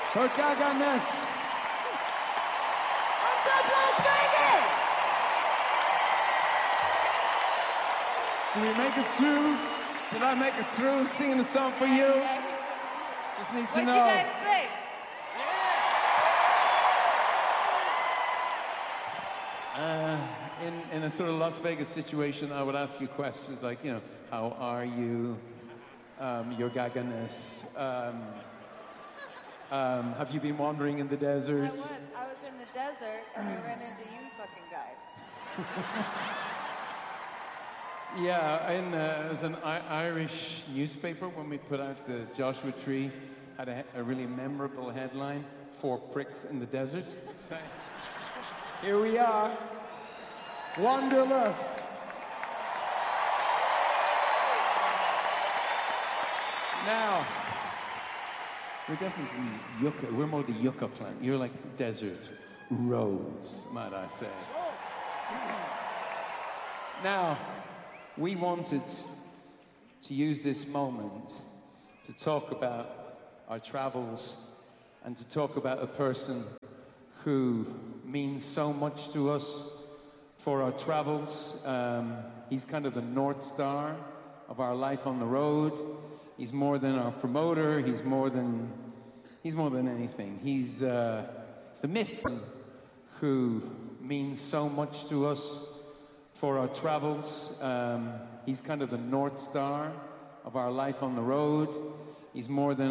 her gaga-ness. What's up, Las Vegas? Did we make it through? Did I make it through singing the song for you? Just need to What'd know. you guys think? In a sort of Las Vegas situation, I would ask you questions like, you know, how are you? Your gaga-ness. Have you been wandering in the desert? I was in the desert and I ran into you fucking guys. Yeah, it was an Irish newspaper when we put out the Joshua Tree, had a really memorable headline, 4 pricks in the desert. So, here we are, Wanderlust. Now, we're definitely yucca, we're more the yucca plant. You're like desert rose, might I say. Now, we wanted to use this moment to talk about our travels and to talk about a person who means so much to us for our travels. He's kind of the North Star of our life on the road. He's more than our promoter. He's more than anything. He's a myth who means so much to us for our travels. He's kind of the North Star of our life on the road. He's more than